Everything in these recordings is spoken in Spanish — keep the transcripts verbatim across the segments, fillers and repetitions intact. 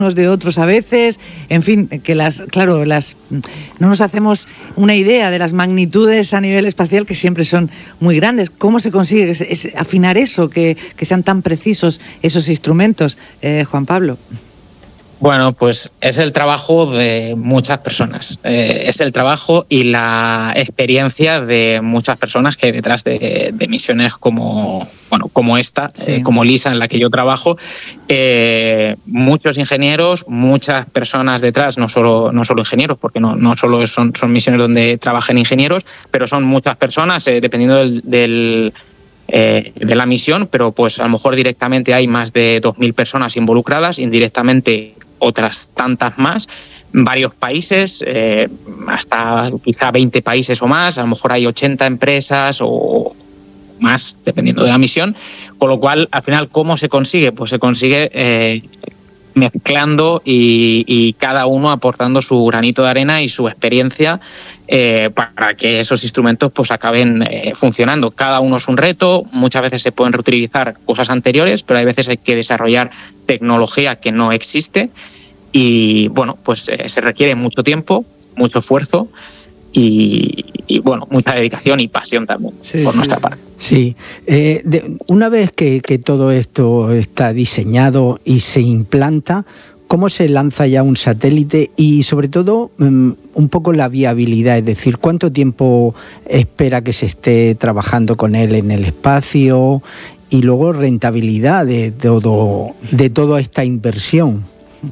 de otros a veces, en fin, que las, claro, las no nos hacemos una idea de las magnitudes a nivel espacial, que siempre son muy grandes. ¿Cómo se consigue es, es afinar eso, que, que sean tan precisos esos instrumentos, eh, Juan Pablo? Bueno, pues es el trabajo de muchas personas, eh, es el trabajo y la experiencia de muchas personas que detrás de, de misiones como, bueno, como esta, sí. eh, como LISA, en la que yo trabajo, eh, muchos ingenieros, muchas personas detrás, no solo, no solo ingenieros, porque no, no solo son, son misiones donde trabajan ingenieros, pero son muchas personas, eh, dependiendo del... del Eh, de la misión, pero pues a lo mejor directamente hay más de dos mil personas involucradas, indirectamente otras tantas más, varios países, eh, hasta quizá veinte países o más, a lo mejor hay ochenta empresas o más, dependiendo de la misión, con lo cual, al final, ¿cómo se consigue? Pues se consigue eh, mezclando y, y cada uno aportando su granito de arena y su experiencia eh, para que esos instrumentos pues acaben eh, funcionando. Cada uno es un reto, muchas veces se pueden reutilizar cosas anteriores, pero hay veces hay que desarrollar tecnología que no existe y bueno, pues eh, se requiere mucho tiempo, mucho esfuerzo y, y bueno, mucha dedicación y pasión también sí, por sí, nuestra sí. parte. Sí, eh, de, una vez que, que todo esto está diseñado y se implanta, ¿cómo se lanza ya un satélite? Y sobre todo, um, un poco la viabilidad, es decir, ¿cuánto tiempo espera que se esté trabajando con él en el espacio? Y luego rentabilidad de todo, de toda esta inversión.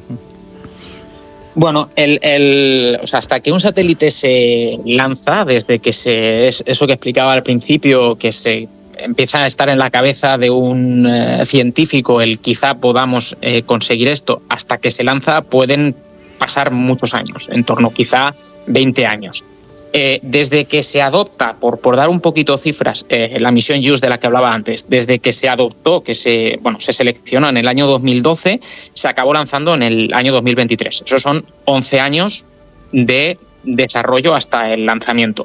Bueno, el, el, o sea, hasta que un satélite se lanza, desde que se, es eso que explicaba al principio, que se empieza a estar en la cabeza de un eh, científico, el quizá podamos eh, conseguir esto, hasta que se lanza pueden pasar muchos años, en torno quizá veinte años. Eh, desde que se adopta, por, por dar un poquito cifras, eh, la misión JUICE de la que hablaba antes, desde que se adoptó, que se, bueno, se seleccionó en el año dos mil doce, se acabó lanzando en el año dos mil veintitrés. Esos son once años de desarrollo hasta el lanzamiento.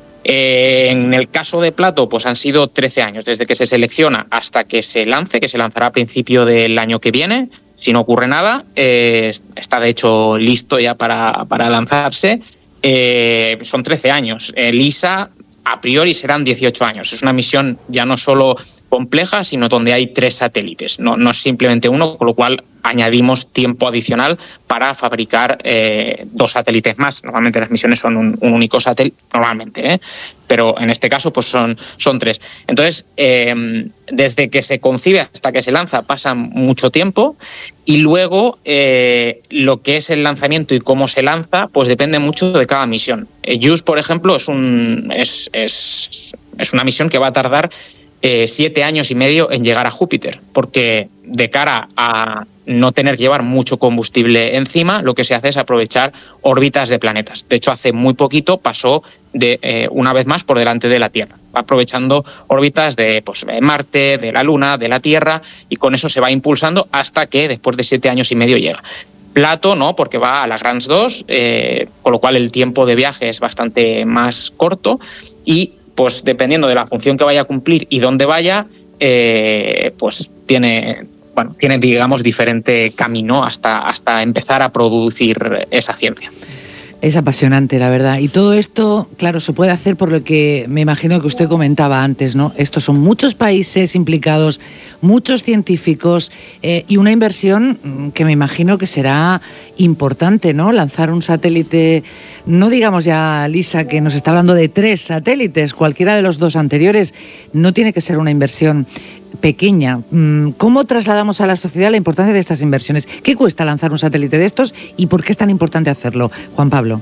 Eh, en el caso de Plato, pues han sido trece años, desde que se selecciona hasta que se lance, que se lanzará a principio del año que viene, si no ocurre nada. Eh, está de hecho listo ya para, para lanzarse. Eh, son trece años. Eh, LISA a priori serán dieciocho años. Es una misión ya no solo compleja, sino donde hay tres satélites, no, no es simplemente uno, con lo cual añadimos tiempo adicional para fabricar eh, dos satélites más. Normalmente las misiones son un, un único satélite, normalmente, ¿eh? pero en este caso pues son, son tres. Entonces, eh, desde que se concibe hasta que se lanza pasa mucho tiempo y luego eh, lo que es el lanzamiento y cómo se lanza pues depende mucho de cada misión. Eh, JUICE, por ejemplo, es, un, es, es, es una misión que va a tardar Eh, siete años y medio en llegar a Júpiter, porque de cara a no tener que llevar mucho combustible encima, lo que se hace es aprovechar órbitas de planetas. De hecho, hace muy poquito pasó de eh, una vez más por delante de la Tierra, aprovechando órbitas de, pues, de Marte, de la Luna, de la Tierra, y con eso se va impulsando hasta que después de siete años y medio llega. Plato no, porque va a Lagrange dos, eh, con lo cual el tiempo de viaje es bastante más corto y pues dependiendo de la función que vaya a cumplir y dónde vaya, eh, pues tiene, bueno, tiene, digamos, diferente camino hasta, hasta empezar a producir esa ciencia. Es apasionante, la verdad. Y todo esto, claro, se puede hacer por lo que me imagino que usted comentaba antes, ¿no? Estos son muchos países implicados, muchos científicos eh, y una inversión que me imagino que será importante, ¿no? Lanzar un satélite, no digamos ya, Lisa, que nos está hablando de tres satélites, cualquiera de los dos anteriores, no tiene que ser una inversión pequeña. ¿Cómo trasladamos a la sociedad la importancia de estas inversiones? ¿Qué cuesta lanzar un satélite de estos y por qué es tan importante hacerlo, Juan Pablo?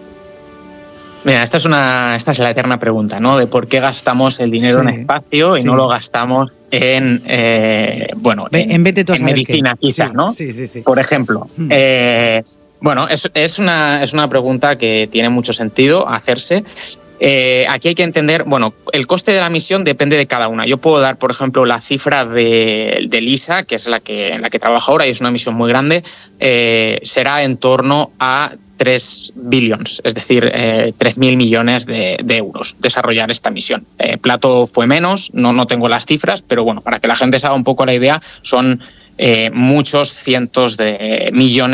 Mira, esta es una, esta es la eterna pregunta, ¿no? De por qué gastamos el dinero sí, en espacio sí. y no lo gastamos en, eh, bueno, en, en, vez de en medicina, qué. quizá, sí, ¿no? Sí, sí, sí. Por ejemplo. Hmm. Eh, bueno, es, es, una, es una pregunta que tiene mucho sentido hacerse. Eh, aquí hay que entender, bueno, el coste de la misión depende de cada una. Yo puedo dar, por ejemplo, la cifra de, de LISA, que es la que, en la que trabajo ahora y es una misión muy grande, eh, será en torno a tres billones, es decir, eh, tres mil millones de, de euros desarrollar esta misión. Eh, Plato fue menos, no, no tengo las cifras, pero bueno, para que la gente se haga un poco la idea, son eh, muchos cientos de millones